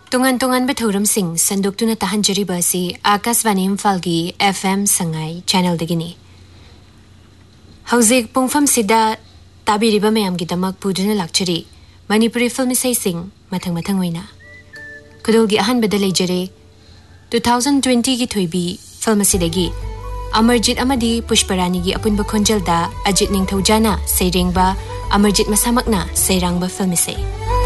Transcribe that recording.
Tungan Bethauram Singh Sanduktuna Tahanjari Basi Akasvani Imphal FM Sangai Channel Degini. Hauzik Pungfam Sida Tabiriba Mayam Gidamak Puduna Lakchari Manipuri Film Isai Sing Matang Waina. Kudulgi Ahan Badalejare 2020 gi Thoibi Film Sidagi Amarjit Amadi Pushparani gi Apun Bakonjalda Ajit Ningthaujana Seirengba Amarjit Masamakna Seirangba Film Isai.